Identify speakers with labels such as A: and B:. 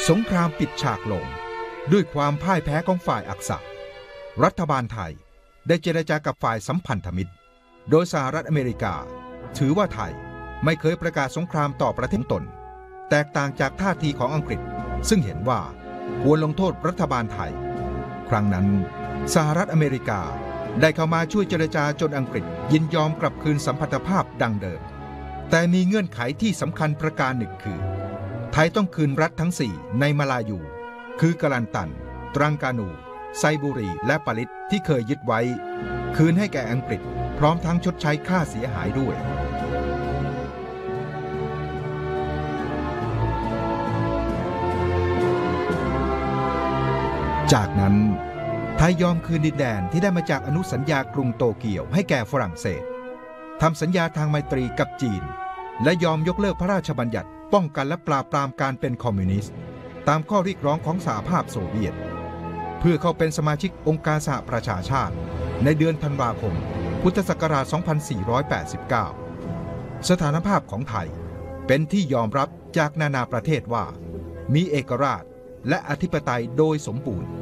A: สงครามปิดฉากลงด้วยความพ่ายแพ้ของฝ่ายอักษะรัฐบาลไทยได้เจรจากับฝ่ายสัมพันธมิตรโดยสหรัฐอเมริกาถือว่าไทยไม่เคยประกาศสงครามต่อประเทศตนแตกต่างจากท่าทีของอังกฤษซึ่งเห็นว่าควรลงโทษรัฐบาลไทยครั้งนั้นสหรัฐอเมริกาได้เข้ามาช่วยเจรจาจนอังกฤษยินยอมกลับคืนสัมพันธภาพดังเดิมแต่มีเงื่อนไขที่สำคัญประการหนึ่งคือไทยต้องคืนรัฐทั้ง4ในมาลายูคือกะลันตันตรังกานูไซบูรีและปาลิตที่เคยยึดไว้คืนให้แก่อังกฤษพร้อมทั้งชดใช้ค่าเสียหายด้วยจากนั้นไทยยอมคืนดินแดนที่ได้มาจากอนุสัญญากรุงโตเกียวให้แก่ฝรั่งเศสทำสัญญาทางไมตรีกับจีนและยอมยกเลิกพระราชบัญญัติป้องกันและปราบปรามการเป็นคอมมิวนิสต์ตามข้อเรียกร้องของสหภาพโซเวียตเพื่อเข้าเป็นสมาชิกองค์การสหประชาชาติในเดือนธันวาคมพุทธศักราช 2489 สถานภาพของไทยเป็นที่ยอมรับจากนานาประเทศว่ามีเอกราชและอธิปไตยโดยสมบูรณ์